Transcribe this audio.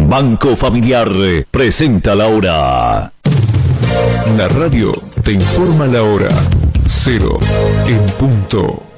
Banco Familiar presenta la hora. La radio te informa la hora. 0 en punto.